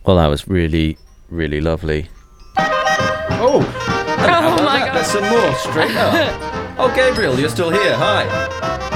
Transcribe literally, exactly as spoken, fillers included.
Well, that was really, really lovely. Oh, Oh my God. There's some more straight up. Oh, Gabriel, you're still here. Hi.